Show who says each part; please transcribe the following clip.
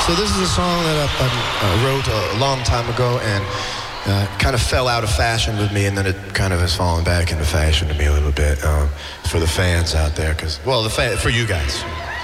Speaker 1: So this is a song that I wrote a long time ago, and kind of fell out of fashion with me, and then it kind of has fallen back into fashion to me a little bit for the fans out there, for you guys.